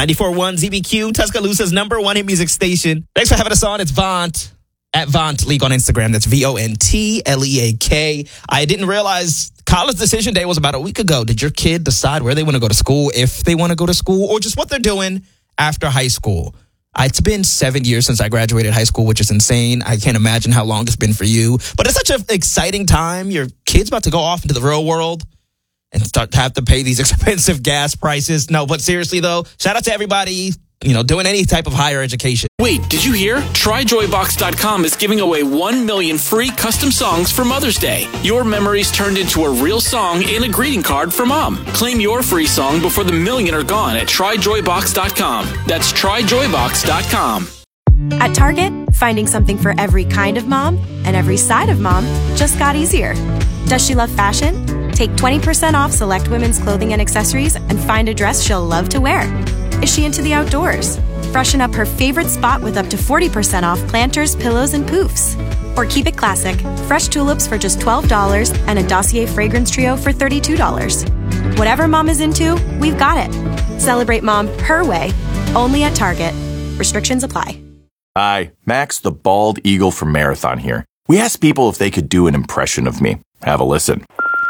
94.1 ZBQ, Tuscaloosa's #1 hit music station. Thanks for having us on. It's Vaunt. At Vaunt League on Instagram. That's VONTLEAK. I didn't realize college decision day was about a week ago. Did your kid decide where they want to go to school, if they want to go to school, or just what they're doing after high school? It's been 7 years since I graduated high school, which is insane. I can't imagine how long it's been for you. But it's such an exciting time. Your kid's about to go off into the real world and start to have to pay these expensive gas prices. No, but seriously, though, shout out to everybody, doing any type of higher education. Wait, did you hear? TryJoyBox.com is giving away 1 million free custom songs for Mother's Day. Your memories turned into a real song and a greeting card for Mom. Claim your free song before the million are gone at TryJoyBox.com. That's TryJoyBox.com. At Target, finding something for every kind of mom and every side of mom just got easier. Does she love fashion? Take 20% off select women's clothing and accessories and find a dress she'll love to wear. Is she into the outdoors? Freshen up her favorite spot with up to 40% off planters, pillows, and poofs. Or keep it classic. Fresh tulips for just $12 and a Dossier fragrance trio for $32. Whatever mom is into, we've got it. Celebrate mom her way. Only at Target. Restrictions apply. Hi, Max the Bald Eagle from Marathon here. We asked people if they could do an impression of me. Have a listen.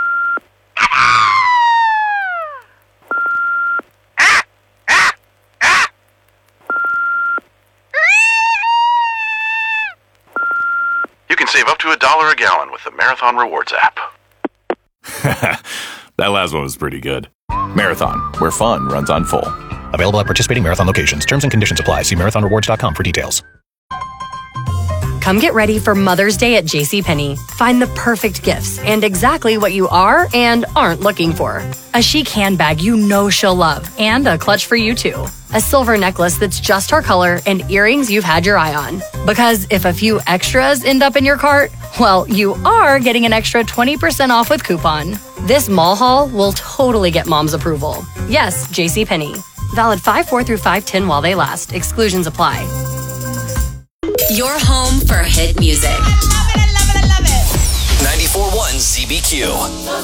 Save up to $1 a gallon with the Marathon Rewards app. That last one was pretty good. Marathon, where fun runs on full. Available at participating Marathon locations. Terms and conditions apply. See marathonrewards.com for details. Come get ready for Mother's Day at JCPenney. Find the perfect gifts and exactly what you are and aren't looking for. A chic handbag you know she'll love and a clutch for you too. A silver necklace that's just her color and earrings you've had your eye on. Because if a few extras end up in your cart, well, you are getting an extra 20% off with coupon. This mall haul will totally get mom's approval. Yes, JCPenney. Valid 5/4 through 5/10 while they last. Exclusions apply. Your home for hit music. I love it, I love it, I love it. 94.1 ZBQ.